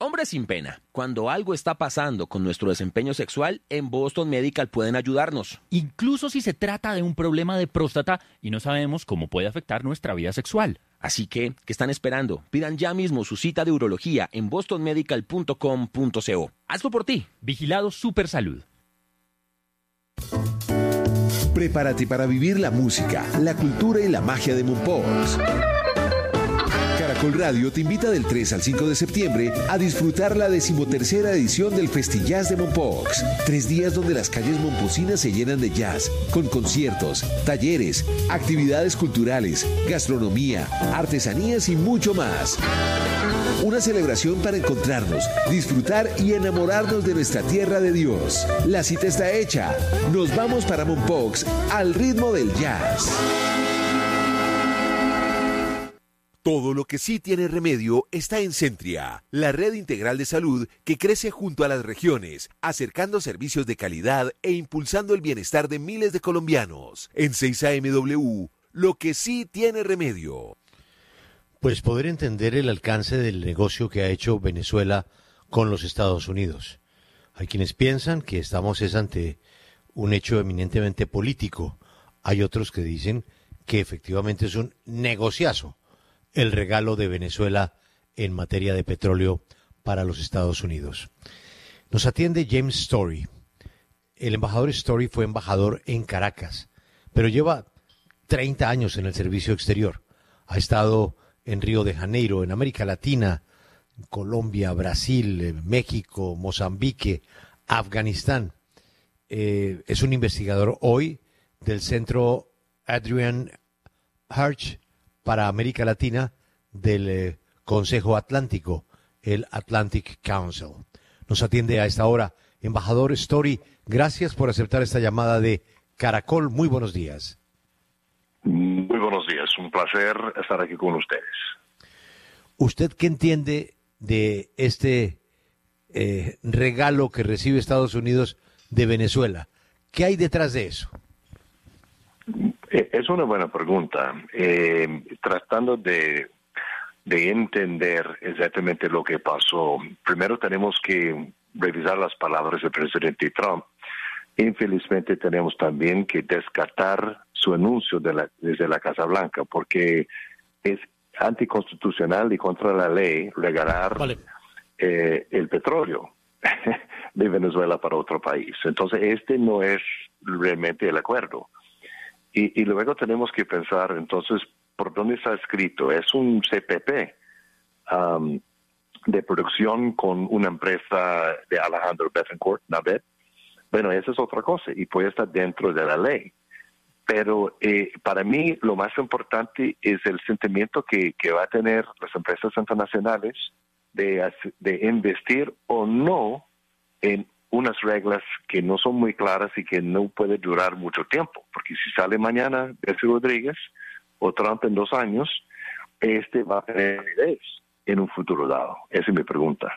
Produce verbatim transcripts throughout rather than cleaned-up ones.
Hombre sin pena, cuando algo está pasando con nuestro desempeño sexual, en Boston Medical pueden ayudarnos. Incluso si se trata de un problema de próstata y no sabemos cómo puede afectar nuestra vida sexual. Así que, ¿qué están esperando? Pidan ya mismo su cita de urología en boston medical punto com punto co. Hazlo por ti. Vigilado Supersalud. Prepárate para vivir la música, la cultura y la magia de Mompox. Caracol Radio te invita del tres al cinco de septiembre a disfrutar la decimotercera edición del Festillas de Mompox. Tres días donde las calles momposinas se llenan de jazz, con conciertos, talleres, actividades culturales, gastronomía, artesanías y mucho más. Una celebración para encontrarnos, disfrutar y enamorarnos de nuestra tierra de Dios. La cita está hecha. Nos vamos para Mompox al ritmo del jazz. Todo lo que sí tiene remedio está en Centria, la red integral de salud que crece junto a las regiones, acercando servicios de calidad e impulsando el bienestar de miles de colombianos. En seis A M W, lo que sí tiene remedio. Pues poder entender el alcance del negocio que ha hecho Venezuela con los Estados Unidos. Hay quienes piensan que estamos es ante un hecho eminentemente político. Hay otros que dicen que efectivamente es un negociazo el regalo de Venezuela en materia de petróleo para los Estados Unidos. Nos atiende James Story. El embajador Story fue embajador en Caracas, pero lleva treinta años en el servicio exterior. Ha estado en Río de Janeiro, en América Latina, Colombia, Brasil, México, Mozambique, Afganistán. Eh, es un investigador hoy del Centro Adrian Hirsch para América Latina del eh, Consejo Atlántico, el Atlantic Council. Nos atiende a esta hora. Embajador Story, gracias por aceptar esta llamada de Caracol. Muy buenos días. Muy buenos días, un placer estar aquí con ustedes. ¿Usted qué entiende de este eh, regalo que recibe Estados Unidos de Venezuela? ¿Qué hay detrás de eso? Es una buena pregunta. Eh, tratando de, de entender exactamente lo que pasó, primero tenemos que revisar las palabras del presidente Trump. Infelizmente tenemos también que descartar su anuncio de la, desde la Casa Blanca, porque es anticonstitucional y contra la ley regalar vale. eh, el petróleo de Venezuela para otro país. Entonces este no es realmente el acuerdo. Y, y luego tenemos que pensar, entonces, ¿por dónde está escrito? Es un C P P um, de producción con una empresa de Alejandro Betancourt, Navet. Bueno, esa es otra cosa y puede estar dentro de la ley. Pero eh, para mí lo más importante es el sentimiento que, que va a tener las empresas internacionales de, de investir o no en unas reglas que no son muy claras y que no puede durar mucho tiempo, porque si sale mañana Delcy Rodríguez o Trump en dos años, este va a tener validez en un futuro dado. Esa es mi pregunta.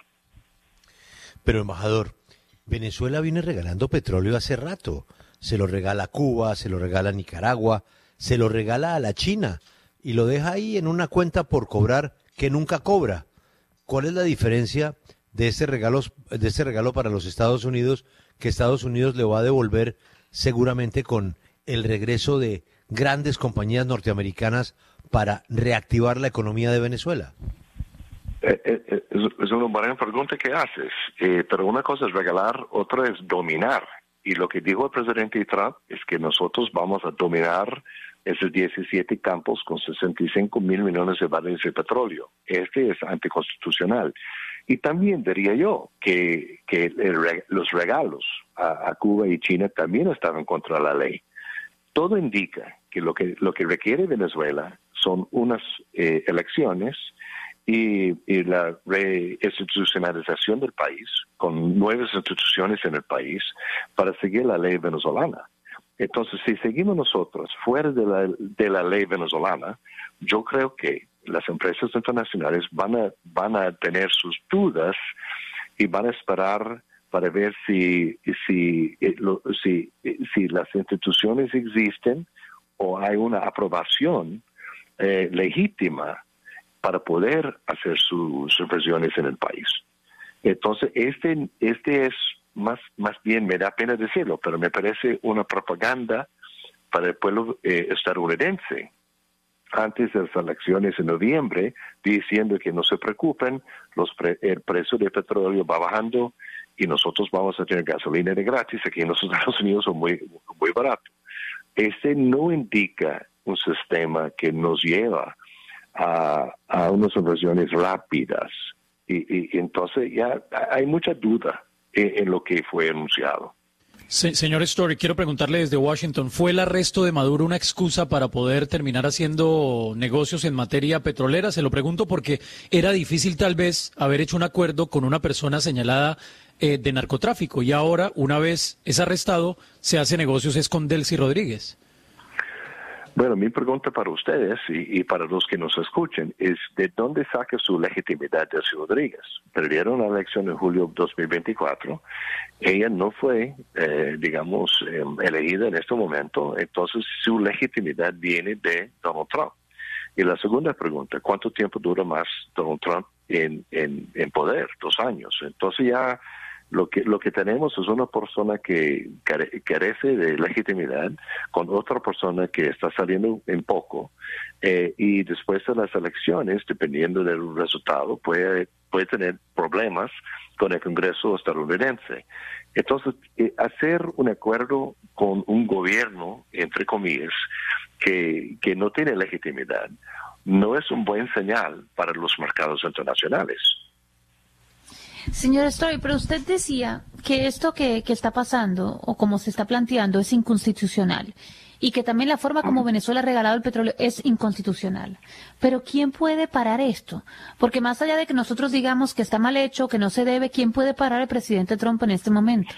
Pero, embajador, Venezuela viene regalando petróleo hace rato. Se lo regala a Cuba, se lo regala a Nicaragua, se lo regala a la China y lo deja ahí en una cuenta por cobrar que nunca cobra. ¿Cuál es la diferencia de este regalo, de este regalo para los Estados Unidos, que Estados Unidos le va a devolver seguramente con el regreso de grandes compañías norteamericanas para reactivar la economía de Venezuela? Eh, eh, es una buena pregunta que haces, eh, pero una cosa es regalar, otra es dominar. Y lo que dijo el presidente Trump es que nosotros vamos a dominar esos diecisiete campos con sesenta y cinco mil millones de barriles de petróleo. Este es anticonstitucional. Y también diría yo que, que el, los regalos a, a Cuba y China también estaban contra la ley. Todo indica que lo que, lo que requiere Venezuela son unas eh, elecciones y, y la reinstitucionalización del país, con nuevas instituciones en el país, para seguir la ley venezolana. Entonces, si seguimos nosotros fuera de la, de la ley venezolana, yo creo que las empresas internacionales van a, van a tener sus dudas y van a esperar para ver si, si, si, si las instituciones existen o hay una aprobación eh, legítima para poder hacer sus inversiones en el país. Entonces, este, este es más, más bien, me da pena decirlo, pero me parece una propaganda para el pueblo eh, estadounidense. Antes de las elecciones en noviembre, diciendo que no se preocupen, los pre- el precio del petróleo va bajando y nosotros vamos a tener gasolina de gratis. Aquí en los Estados Unidos son muy, muy barato. Este no indica un sistema que nos lleva a, a unas inversiones rápidas. Y, y, y entonces ya hay mucha duda en, en lo que fue anunciado. Se, señor Story, quiero preguntarle desde Washington, ¿fue el arresto de Maduro una excusa para poder terminar haciendo negocios en materia petrolera? Se lo pregunto porque era difícil tal vez haber hecho un acuerdo con una persona señalada eh, de narcotráfico y ahora, una vez es arrestado, se hace negocios es con Delcy Rodríguez. Bueno, mi pregunta para ustedes y, y para los que nos escuchen es ¿de dónde saca su legitimidad Delcy Rodríguez? Perdieron la elección en julio de dos mil veinticuatro. Ella no fue, eh, digamos, eh, elegida en este momento, entonces su legitimidad viene de Donald Trump. Y la segunda pregunta, ¿cuánto tiempo dura más Donald Trump en, en, en poder? Dos años. Entonces ya lo que lo que tenemos es una persona que care, carece de legitimidad con otra persona que está saliendo en poco eh, y después de las elecciones, dependiendo del resultado, puede puede tener problemas con el Congreso estadounidense. Entonces, eh, hacer un acuerdo con un gobierno, entre comillas, que, que no tiene legitimidad, no es un buen señal para los mercados internacionales. Señor Story, pero usted decía que esto que, que está pasando o como se está planteando es inconstitucional y que también la forma como Venezuela ha regalado el petróleo es inconstitucional. Pero ¿quién puede parar esto? Porque más allá de que nosotros digamos que está mal hecho, que no se debe, ¿quién puede parar al presidente Trump en este momento?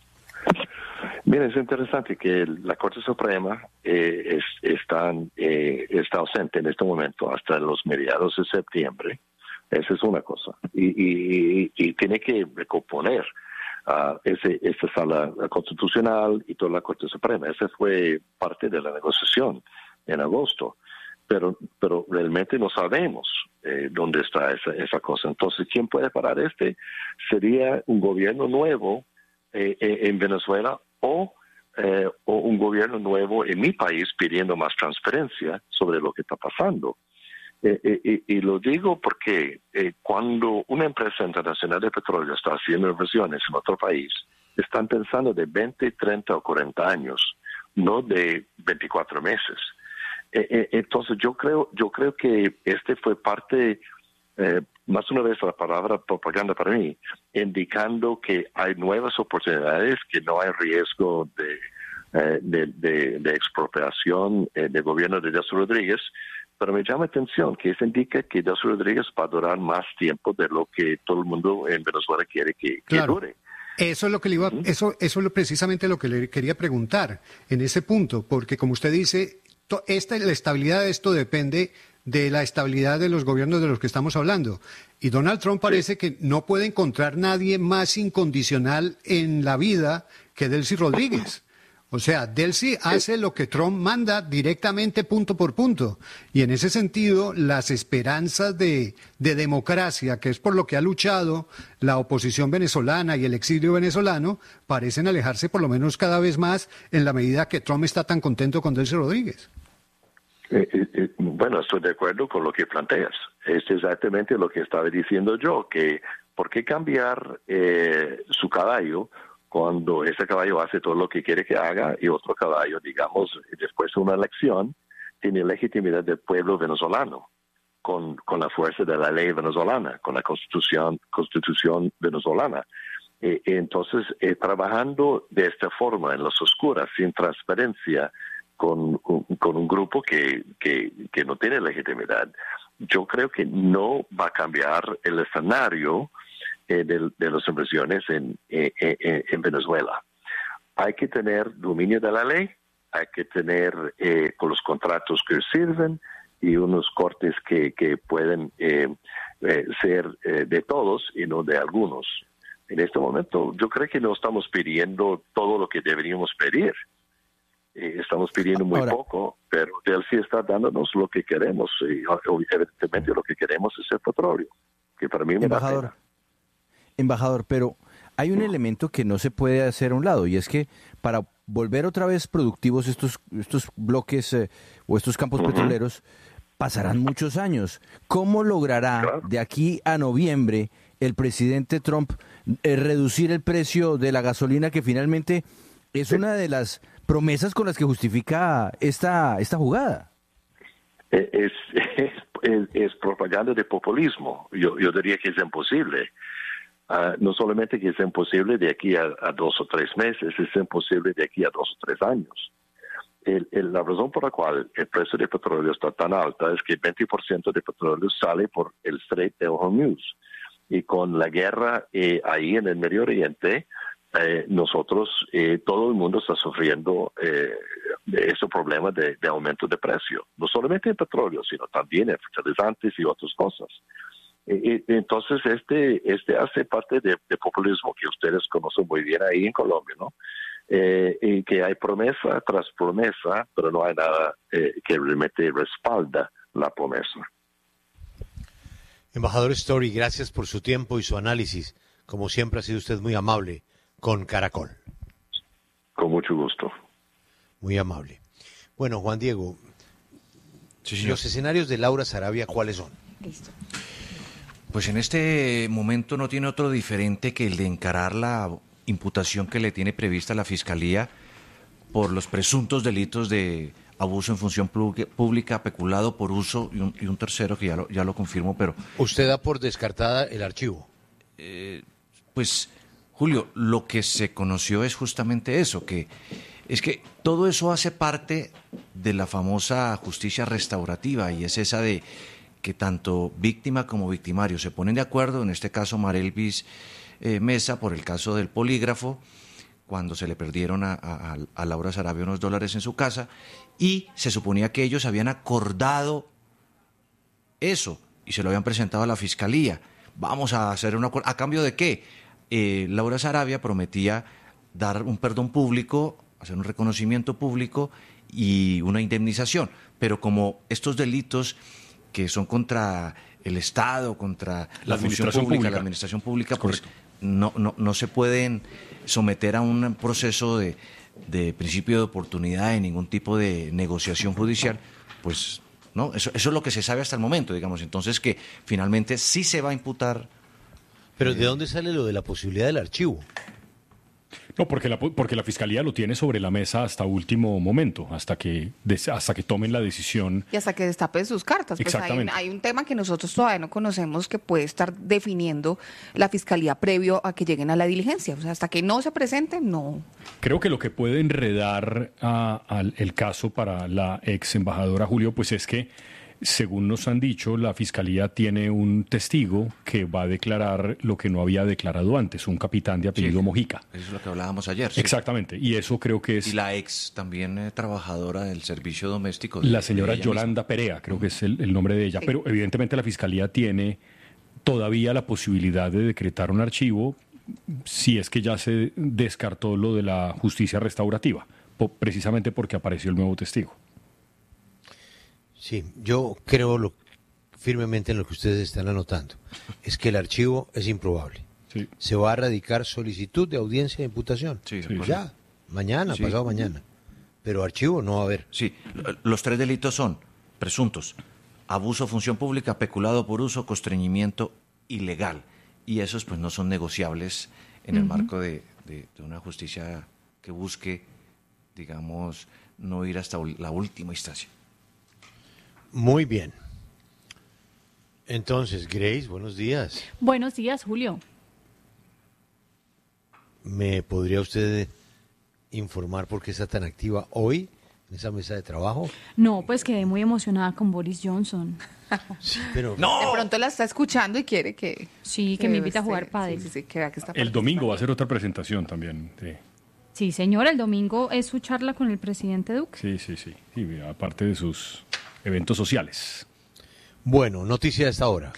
Mira, es interesante que la Corte Suprema eh, es, está, eh, está ausente en este momento hasta los mediados de septiembre. Esa es una cosa. Y, y, y tiene que recomponer uh, ese, esa sala constitucional y toda la Corte Suprema. Esa fue parte de la negociación en agosto. Pero, pero realmente no sabemos eh, dónde está esa, esa cosa. Entonces, ¿quién puede parar este? Sería un gobierno nuevo eh, eh, en Venezuela o, eh, o un gobierno nuevo en mi país pidiendo más transparencia sobre lo que está pasando. Eh, eh, y lo digo porque eh, cuando una empresa internacional de petróleo está haciendo inversiones en otro país, están pensando de veinte, treinta o cuarenta años, no de veinticuatro meses. Eh, eh, entonces yo creo, yo creo que este fue parte, eh, más una vez la palabra propaganda para mí, indicando que hay nuevas oportunidades, que no hay riesgo de, eh, de, de, de expropiación eh, del gobierno de Delcy Rodríguez. Pero me llama la atención que eso indica que Delcy Rodríguez va a durar más tiempo de lo que todo el mundo en Venezuela quiere que, que claro. dure. Eso es lo que le iba, uh-huh. eso, eso es lo, precisamente lo que le quería preguntar en ese punto, porque como usted dice, to, esta, la estabilidad de esto depende de la estabilidad de los gobiernos de los que estamos hablando. Y Donald Trump parece sí. que no puede encontrar nadie más incondicional en la vida que Delcy Rodríguez. O sea, Delcy hace lo que Trump manda directamente punto por punto. Y en ese sentido, las esperanzas de, de democracia, que es por lo que ha luchado la oposición venezolana y el exilio venezolano, parecen alejarse por lo menos cada vez más en la medida que Trump está tan contento con Delcy Rodríguez. Eh, eh, bueno, estoy de acuerdo con lo que planteas. Es exactamente lo que estaba diciendo yo, que ¿por qué cambiar eh, su caballo cuando ese caballo hace todo lo que quiere que haga y otro caballo, digamos, después de una elección, tiene legitimidad del pueblo venezolano, con, con la fuerza de la ley venezolana, con la constitución, constitución venezolana? Eh, entonces, eh, trabajando de esta forma, en las oscuras, sin transparencia, con, con, con un grupo que, que, que no tiene legitimidad, yo creo que no va a cambiar el escenario Eh, de, de las inversiones en, eh, eh, en Venezuela. Hay que tener dominio de la ley, hay que tener eh, con los contratos que sirven y unos cortes que, que pueden eh, eh, ser eh, de todos y no de algunos. En este momento yo creo que no estamos pidiendo todo lo que deberíamos pedir. Eh, estamos pidiendo muy Ahora, poco, pero él sí está dándonos lo que queremos y evidentemente lo que queremos es el petróleo, que para mí me da pena. Embajador, pero hay un elemento que no se puede hacer a un lado, y es que para volver otra vez productivos estos, estos bloques eh, o estos campos uh-huh. petroleros, pasarán muchos años. ¿Cómo logrará claro. de aquí a noviembre el presidente Trump eh, reducir el precio de la gasolina, que finalmente es sí. una de las promesas con las que justifica esta, esta jugada? Es, es, es, es propaganda de populismo. Yo, yo diría que es imposible. Uh, no solamente que es imposible de aquí a, a dos o tres meses, es imposible de aquí a dos o tres años. El, el, la razón por la cual el precio del petróleo está tan alta es que el veinte por ciento del petróleo sale por el Strait de Hormuz. Y con la guerra eh, ahí en el Medio Oriente, eh, nosotros, eh, todo el mundo está sufriendo eh, ese problema de, de aumento de precio. No solamente el petróleo, sino también en fertilizantes y otras cosas. Entonces, este este hace parte de, de populismo que ustedes conocen muy bien ahí en Colombia, ¿no? Eh, y que hay promesa tras promesa, pero no hay nada eh, que realmente respalda la promesa. Embajador Story, gracias por su tiempo y su análisis. Como siempre, ha sido usted muy amable con Caracol. Con mucho gusto. Muy amable. Bueno, Juan Diego, sí, los escenarios de Laura Sarabia, ¿cuáles son? Listo. Pues en este momento no tiene otro diferente que el de encarar la imputación que le tiene prevista la Fiscalía por los presuntos delitos de abuso en función pública, peculado por uso y un, y un tercero que ya lo, ya lo confirmo, pero... ¿Usted da por descartada el archivo? Eh, pues, Julio, lo que se conoció es justamente eso, que es que todo eso hace parte de la famosa justicia restaurativa, y es esa de que tanto víctima como victimario se ponen de acuerdo, en este caso Marelvis eh, Mesa, por el caso del polígrafo, cuando se le perdieron a, a, a Laura Sarabia unos dólares en su casa, y se suponía que ellos habían acordado eso, y se lo habían presentado a la Fiscalía. Vamos a hacer un acuerdo. ¿A cambio de qué? Eh, Laura Sarabia prometía dar un perdón público, hacer un reconocimiento público y una indemnización, pero como estos delitos que son contra el Estado, contra la, la función pública, pública, la administración pública, pues no, no, no se pueden someter a un proceso de, de principio de oportunidad, de ningún tipo de negociación judicial, pues no, eso, eso es lo que se sabe hasta el momento, digamos. Entonces que finalmente sí se va a imputar. Pero eh, ¿de dónde sale lo de la posibilidad del archivo? No, porque la, porque la Fiscalía lo tiene sobre la mesa hasta último momento, hasta que hasta que tomen la decisión. Y hasta que destapen sus cartas. Pues Exactamente. Hay, hay un tema que nosotros todavía no conocemos que puede estar definiendo la Fiscalía previo a que lleguen a la diligencia. O sea, hasta que no se presenten, no. Creo que lo que puede enredar a, a el caso para la ex embajadora Julio, pues es que, según nos han dicho, la Fiscalía tiene un testigo que va a declarar lo que no había declarado antes, un capitán de apellido sí, Mojica. Eso es lo que hablábamos ayer. Sí. Exactamente, y eso creo que es... Y la ex también eh, trabajadora del servicio doméstico. De, la señora Yolanda misma. Perea, creo que es el, el nombre de ella, sí. Pero evidentemente la Fiscalía tiene todavía la posibilidad de decretar un archivo si es que ya se descartó lo de la justicia restaurativa, precisamente porque apareció el nuevo testigo. Sí, yo creo lo, firmemente en lo que ustedes están anotando. Es que el archivo es improbable. Sí. Se va a radicar solicitud de audiencia de imputación. Sí, sí. Ya, mañana, sí. pasado mañana. Pero archivo no va a haber. Sí, los tres delitos son presuntos: abuso, función pública, peculado por uso, constreñimiento ilegal. Y esos pues no son negociables en uh-huh. el marco de, de, de una justicia que busque, digamos, no ir hasta la última instancia. Muy bien. Entonces, Grace, buenos días. Buenos días, Julio. ¿Me podría usted informar por qué está tan activa hoy en esa mesa de trabajo? No, pues quedé muy emocionada con Boris Johnson. Sí, pero... ¡No! De pronto la está escuchando y quiere que... Sí, que, que me invita a jugar pádel. Sí, sí, sí, que vea que está el domingo va a ser otra presentación también. Sí. Sí, señora, el domingo es su charla con el presidente Duque. Sí, sí, sí. sí aparte de sus... eventos sociales. Bueno, noticia de esta hora.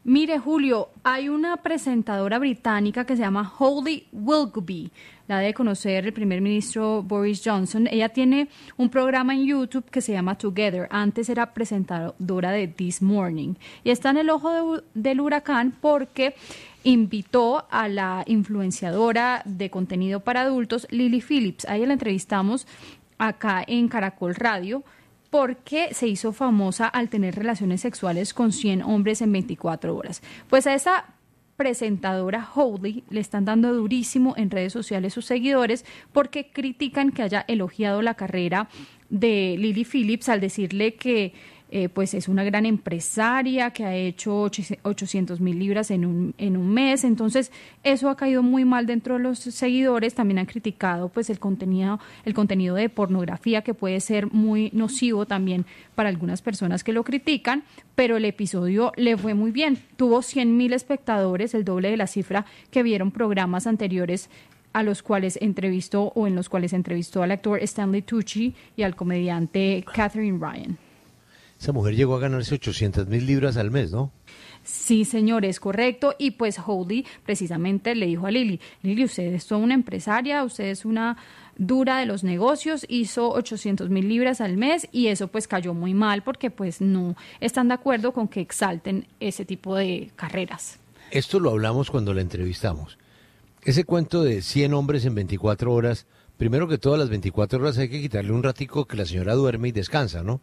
Mire, Julio, hay una presentadora británica que se llama Holly Willoughby, la de conocer el primer ministro Boris Johnson. Ella tiene un programa en YouTube que se llama Together. Antes era presentadora de This Morning. Y está en el ojo de, del huracán porque invitó a la influenciadora de contenido para adultos, Lily Phillips. A ella la entrevistamos acá en Caracol Radio, porque se hizo famosa al tener relaciones sexuales con cien hombres en veinticuatro horas. Pues a esa presentadora Holly le están dando durísimo en redes sociales sus seguidores porque critican que haya elogiado la carrera de Lily Phillips al decirle que eh, pues es una gran empresaria, que ha hecho ochocientos mil libras en un, en un mes. Entonces eso ha caído muy mal dentro de los seguidores. También han criticado pues el contenido, el contenido de pornografía, que puede ser muy nocivo también para algunas personas que lo critican, pero el episodio le fue muy bien. Tuvo cien mil espectadores, el doble de la cifra que vieron programas anteriores a los cuales entrevistó o en los cuales entrevistó al actor Stanley Tucci y al comediante Catherine Ryan. Esa mujer llegó a ganarse ochocientas mil libras al mes, ¿no? Sí, señor, es correcto. Y pues Holly precisamente le dijo a Lily, Lily, usted es toda una empresaria, usted es una dura de los negocios, hizo ochocientos mil libras al mes, y eso pues cayó muy mal porque pues no están de acuerdo con que exalten ese tipo de carreras. Esto lo hablamos cuando la entrevistamos. Ese cuento de cien hombres en veinticuatro horas, primero que todas las veinticuatro horas hay que quitarle un ratico que la señora duerme y descansa, ¿no?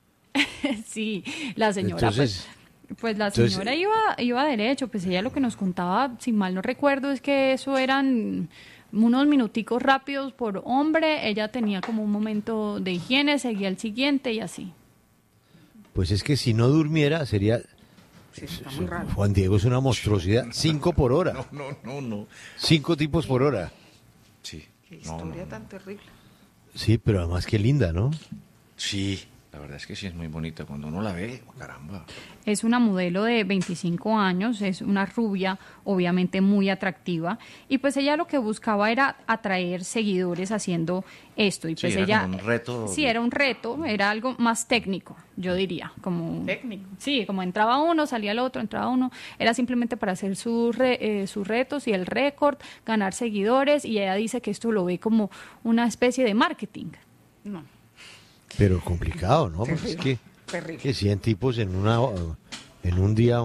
Sí, la señora, entonces, pues, pues la entonces, señora iba, iba derecho, pues ella lo que nos contaba, si mal no recuerdo, es que eso eran unos minuticos rápidos por hombre, ella tenía como un momento de higiene, seguía el siguiente y así. Pues es que si no durmiera sería... Sí, está muy raro. Juan Diego es una monstruosidad, cinco por hora. No, no, no, no. Cinco tipos por hora. Sí. Qué historia no, no, tan terrible. Sí, pero además qué linda, ¿no? Sí. La verdad es que sí es muy bonita cuando uno la ve, caramba. Es una modelo de veinticinco años, es una rubia, obviamente muy atractiva, y pues ella lo que buscaba era atraer seguidores haciendo esto. Y pues sí, era ella, como un reto. Sí, era un reto, era algo más técnico, yo diría. Como, técnico. Sí, como entraba uno, salía el otro, entraba uno. Era simplemente para hacer sus, re, eh, sus retos y el récord, ganar seguidores, y ella dice que esto lo ve como una especie de marketing. No. Pero complicado, ¿no? Terrible, pues es que, terrible. que cien tipos en una en un día.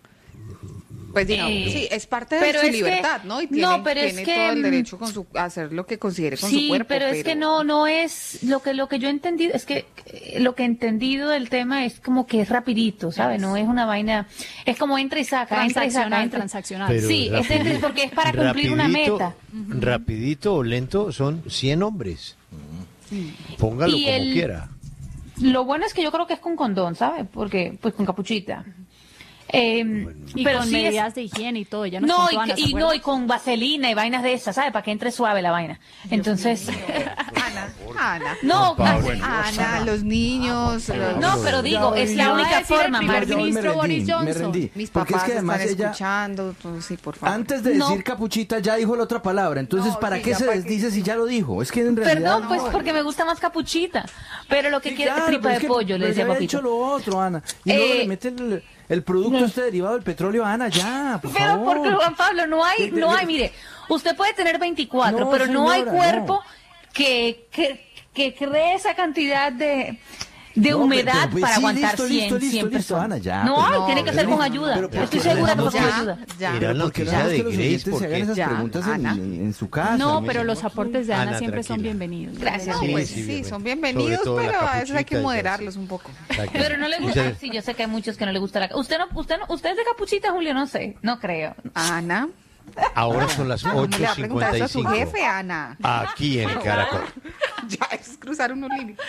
Pues digamos, eh, sí, es parte de su libertad, que, ¿no? Y tiene, no, pero tiene es que, todo el derecho con su, a hacer lo que considere con sí, su cuerpo. Pero, pero es que no, no es lo que lo que yo he entendido, es que lo que he entendido del tema es como que es rapidito, ¿sabes? No es una vaina, es como entra y saca, entra y saca, entra. Transaccional. Pero sí, rapidito, es porque es para cumplir una meta. Rapidito o lento son cien hombres. Sí. Póngalo y como el, quiera. Lo bueno es que yo creo que es con condón, ¿sabes? Porque, pues con capuchita. Eh, bueno, y pero con sí medidas es... de higiene y todo. Ya nos no, contó y, Ana, y, no, y con vaselina y vainas de esas, ¿sabes? Para que entre suave la vaina. Entonces... Ana, Ana. No, Ana, bueno, Ana, los niños. Los... No, pero digo, es la única forma, el primer ministro Boris Johnson. Mis papás es que además están ella, escuchando, entonces, sí, por favor. Antes de decir no. capuchita ya dijo la otra palabra, entonces no, ¿para sí, qué se desdice si ya lo dijo? Es que en realidad... Perdón, no, pues no, porque me gusta más capuchita, pero lo que sí, quiere claro, es tripa de es que, pollo, le decía papito. Papito. Hecho lo otro, Ana, y eh, luego le mete el... El producto no. este derivado del petróleo, Ana, ya, por pero favor. porque Juan Pablo, no hay, no hay, mire, usted puede tener veinticuatro, no, pero señora, no hay cuerpo no. que, que, que cree esa cantidad de, de no, humedad pero, pero, para sí, aguantar listo, cien, listo, cien listo, personas. Ana, ya, no hay, no, tiene que ser con ayuda. Pero, pero, Estoy segura que con ayuda. Ya, Mira la noticia de Grace, porque se hagan esas ya, preguntas en, en su casa. No, pero los aportes de Ana, Ana siempre tranquila. son bienvenidos. Gracias. Sí, pues, sí, sí, son bienvenidos, pero a veces hay que moderarlos un poco. Pero no le gusta, sí, yo sé que hay muchos que no le gusta la... Usted no, usted no, usted es de capuchita, Julio, no sé, no creo. Ana. Ahora son las ocho cincuenta y cinco. Le va a preguntar a su jefe, Ana. Aquí en Caracol. Ya, es cruzar unos límites.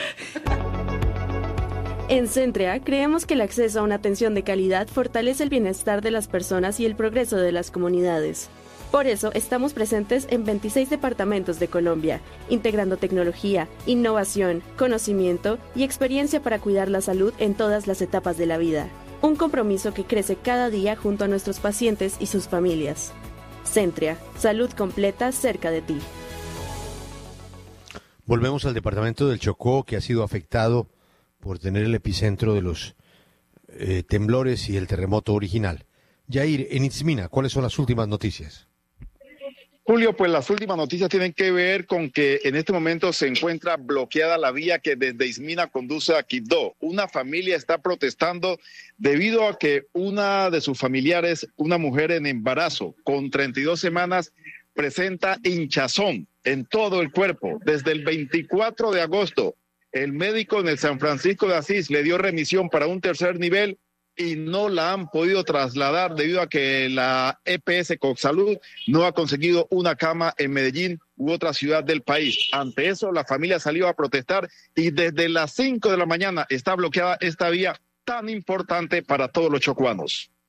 En Centrea creemos que el acceso a una atención de calidad fortalece el bienestar de las personas y el progreso de las comunidades. Por eso estamos presentes en veintiséis departamentos de Colombia, integrando tecnología, innovación, conocimiento y experiencia para cuidar la salud en todas las etapas de la vida. Un compromiso que crece cada día junto a nuestros pacientes y sus familias. Centrea, salud completa cerca de ti. Volvemos al departamento del Chocó, que ha sido afectado por tener el epicentro de los eh, temblores y el terremoto original. Yair, en Itzmina, ¿cuáles son las últimas noticias? Julio, pues las últimas noticias tienen que ver con que en este momento se encuentra bloqueada la vía que desde Itzmina conduce a Quibdó. Una familia está protestando debido a que una de sus familiares, una mujer en embarazo con treinta y dos semanas, presenta hinchazón en todo el cuerpo. Desde el veinticuatro de agosto, el médico en el San Francisco de Asís le dio remisión para un tercer nivel y no la han podido trasladar debido a que la E P S Coxsalud no ha conseguido una cama en Medellín u otra ciudad del país. Ante eso, la familia salió a protestar y desde las cinco de la mañana está bloqueada esta vía tan importante para todos los chocuanos.